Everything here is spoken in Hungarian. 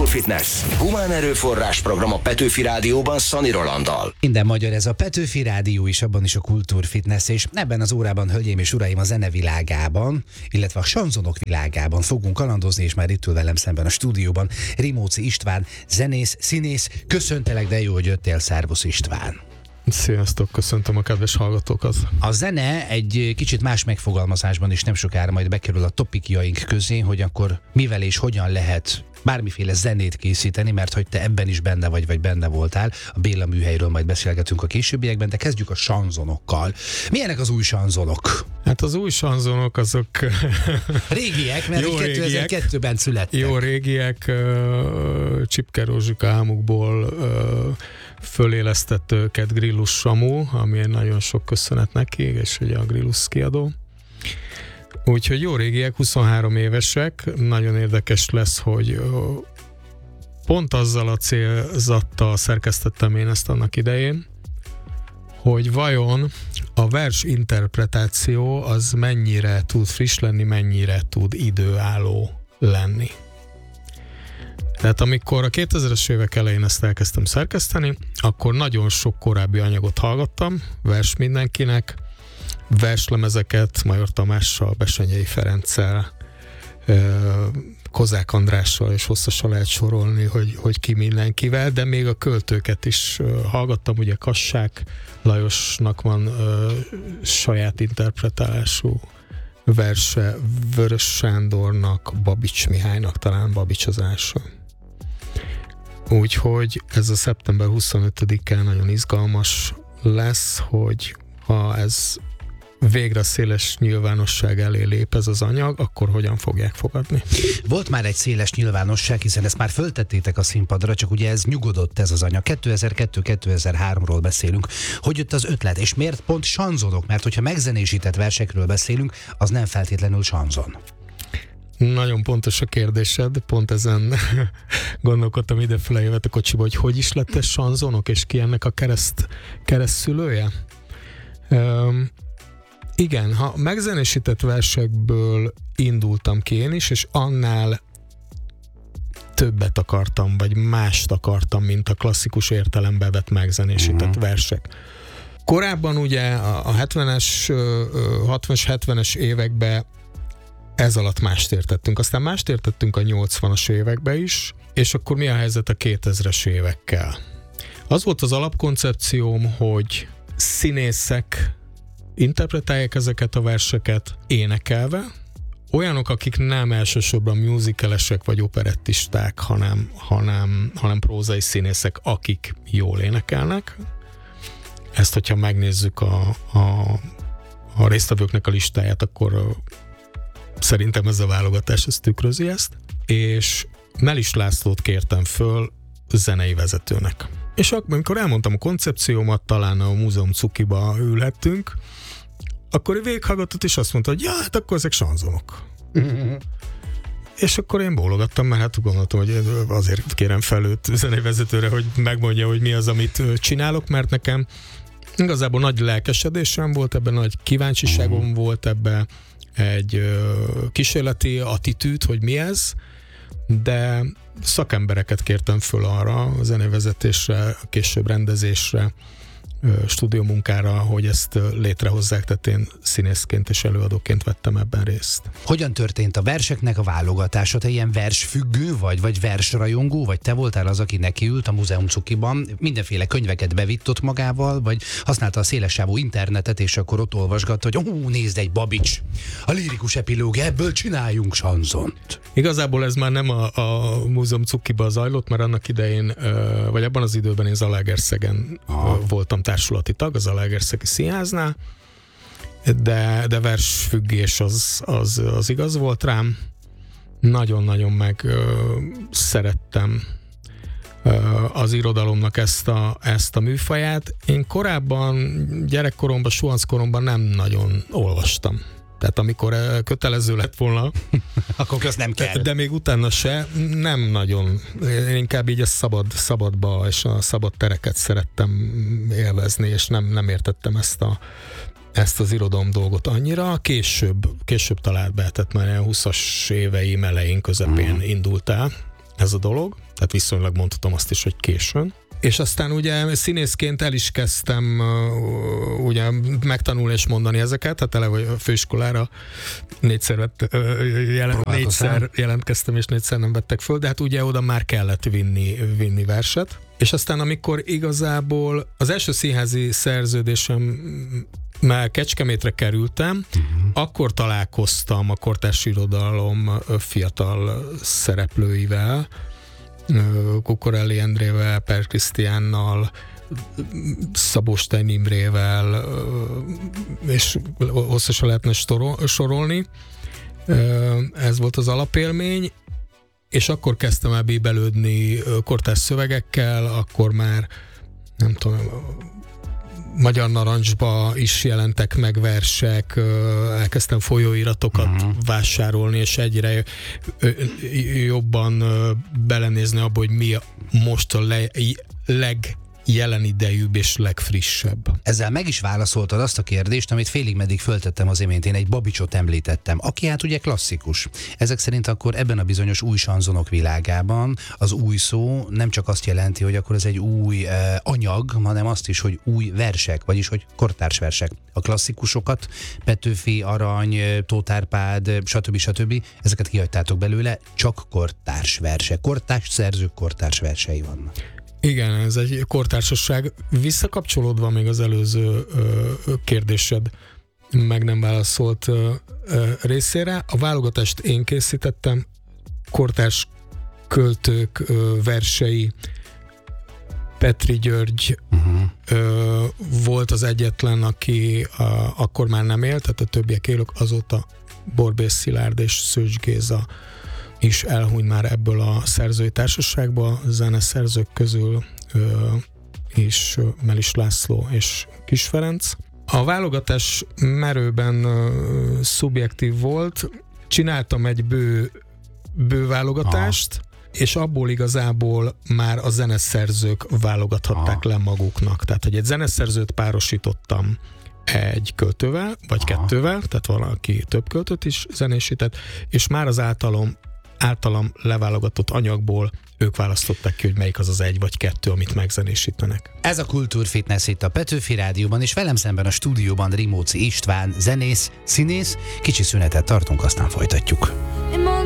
Kultúrfitness. Humán erőforrás program a Petőfi Rádióban Szani Rolanddal. Minden magyar, ez a Petőfi Rádió is, abban is a Kultúrfitness, és ebben az órában, hölgyeim és uraim, a zene világában, illetve a sanzonok világában fogunk kalandozni, és már itt ül velem szemben a stúdióban Rimóczy István, zenész, színész. Köszöntelek, de jó, hogy jöttél, szervusz István! Sziasztok, köszöntöm a kedves hallgatókat! A zene egy kicsit más megfogalmazásban is nem sokára majd bekerül a topikjaink közé, hogy akkor mivel és hogyan lehet bármiféle zenét készíteni, mert hogy te ebben is benne vagy benne voltál. A Béla műhelyről majd beszélgetünk a későbbiekben, de kezdjük a sanzonokkal. Milyenek az új sanzonok? Hát az új sanzonok azok... régiek, mert 2002-ben születtek. Jó régiek, Csipke Rózsika álmukból fölélesztett őket Grillus Samu, ami nagyon sok köszönet neki, és ugye a Grillus kiadó. Úgyhogy jó régiek, 23 évesek, nagyon érdekes lesz, hogy pont azzal a célzattal szerkesztettem én ezt annak idején, hogy vajon a vers interpretáció az mennyire tud friss lenni, mennyire tud időálló lenni. Tehát amikor a 2000-es évek elején ezt elkezdtem szerkeszteni, akkor nagyon sok korábbi anyagot hallgattam, vers mindenkinek, verslemezeket Major Tamással, Bessenyei Ferenccel, Kozák Andrással, és hosszasan lehet sorolni, hogy ki mindenkivel, de még a költőket is hallgattam, ugye Kassák Lajosnak van saját interpretálású verse, Vörös Sándornak, Babics Mihálynak, talán Babics az első. Úgyhogy ez a szeptember 25-án nagyon izgalmas lesz, hogy ha ez végre a széles nyilvánosság elé lép ez az anyag, akkor hogyan fogják fogadni? Volt már egy széles nyilvánosság, hiszen ezt már föltettétek a színpadra, csak ugye ez nyugodott ez az anyag. 2002-2003-ról beszélünk. Hogy jött az ötlet, és miért pont sanzonok? Mert hogyha megzenésített versekről beszélünk, az nem feltétlenül sanzon. Nagyon pontos a kérdésed, pont ezen gondolkodtam idefele jövet a kocsiba, hogy is lett ez sanzonok, és ki ennek a keresztszülője? Igen, ha megzenésített versekből indultam ki én is, és annál többet akartam, vagy mást akartam, mint a klasszikus értelembe vett megzenésített versek. Korábban ugye a 70-es, 60-as, 70-es években ez alatt mást értettünk. Aztán mást értettünk a 80-as években is, és akkor mi a helyzet a 2000-es évekkel? Az volt az alapkoncepcióm, hogy színészek interpretálják ezeket a verseket énekelve, olyanok, akik nem elsősorban musicalesek vagy operettisták, hanem prózai színészek, akik jól énekelnek. Ezt, hogyha megnézzük a résztvevőknek a listáját, akkor szerintem ez a válogatás ez tükrözi ezt, és Melis Lászlót kértem föl zenei vezetőnek. És amikor elmondtam a koncepciómat, talán a Múzeum Cukiba ülhettünk, akkor ő végighallgatott, és azt mondta, hogy ja, hát akkor ezek sanzonok. És akkor én bólogattam, mert hát gondoltam, hogy azért kérem fel őt zenei vezetőre, hogy megmondja, hogy mi az, amit csinálok, mert nekem igazából nagy lelkesedésem volt ebben, nagy kíváncsiságom volt ebben, egy kísérleti attitűd, hogy mi ez, de szakembereket kértem föl arra, a zenevezetésre, később rendezésre, stúdiómunkára, hogy ezt létrehozzák, tehát én színészként és előadóként vettem ebben részt. Hogyan történt a verseknek a válogatása? Te ilyen versfüggő vagy versrajongó, vagy te voltál az, aki nekiült a Múzeum Cukiban, mindenféle könyveket bevitt ott magával, vagy használta a szélessávú internetet, és akkor ott olvasgatta, hogy nézd, egy Babics, a lirikus epilóg, ebből csináljunk sanzont. Igazából ez már nem a Múzeum Cukiba zajlott, mert annak idején, vagy abban az időben én Zalaegerszegen voltam társulati tag, az Zalaegerszegi Színháznál, de versfüggés az igaz volt rám. Nagyon-nagyon meg szerettem az irodalomnak ezt a műfaját. Én korábban, gyerekkoromban, suhanckoromban nem nagyon olvastam. Tehát amikor kötelező lett volna, akkor azt nem kell. De még utána se, nem nagyon. Én inkább így a szabadba és a szabad tereket szerettem élvezni, és nem értettem ezt az irodalom dolgot annyira. Később talált be, tehát már 20-as éveim elején, közepén indult el ez a dolog, tehát viszonylag mondhatom azt is, hogy későn. És aztán ugye színészként el is kezdtem ugye megtanulni és mondani ezeket, hát eleve a főiskolára négyszer jelentkeztem, és 4-szer nem vettek föl, de hát ugye oda már kellett vinni verset. És aztán amikor igazából az első színházi szerződésemmel Kecskemétre kerültem, akkor találkoztam a kortárs irodalom fiatal szereplőivel, Kukorelli Endrével, Per Krisztiánnal, Szabó Stein Imrével, és hosszasan lehetne sorolni. Ez volt az alapélmény, és akkor kezdtem el bíbelődni kortárs szövegekkel, akkor már nem tudom, Magyar Narancsba is jelentek meg versek, elkezdtem folyóiratokat vásárolni, és egyre jobban belenézni abba, hogy mi most a jelen idejűbb és legfrissebb. Ezzel meg is válaszoltad azt a kérdést, amit félig meddig föltettem az imént. Én egy Babicsot említettem, aki hát ugye klasszikus. Ezek szerint akkor ebben a bizonyos új sanzonok világában az új szó nem csak azt jelenti, hogy akkor ez egy új anyag, hanem azt is, hogy új versek, vagyis hogy kortárs versek. A klasszikusokat, Petőfi, Arany, Tóth Árpád, stb. Ezeket kihagytátok belőle, csak kortárs versek. Kortárs szerzők kortárs versei vannak. Igen, ez egy kortársasság. Visszakapcsolódva még az előző kérdésed meg nem válaszolt részére, a válogatást én készítettem, kortárs költők versei, Petri György volt az egyetlen, aki akkor már nem élt, tehát a többiek élők, azóta Borbész Szilárd és Szőcs Géza is elhunyt már ebből a szerzői társaságba, zeneszerzők közül és Melis László és Kis Ferenc. A válogatás merőben szubjektív volt, csináltam egy bő válogatást, és abból igazából már a zeneszerzők válogathatták le maguknak. Tehát, hogy egy zeneszerzőt párosítottam egy költővel, vagy kettővel, tehát valaki több költőt is zenésített, és már az általam leválogatott anyagból ők választották ki, hogy melyik az az egy vagy kettő, amit megzenésítenek. Ez a Kultúrfitness itt a Petőfi Rádióban, és velem szemben a stúdióban Rimóczy István, zenész, színész. Kicsi szünetet tartunk, aztán folytatjuk.